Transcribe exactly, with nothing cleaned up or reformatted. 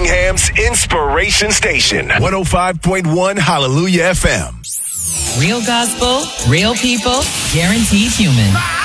Birmingham's Inspiration Station, one oh five point one Hallelujah F M. Real gospel, real people, guaranteed human.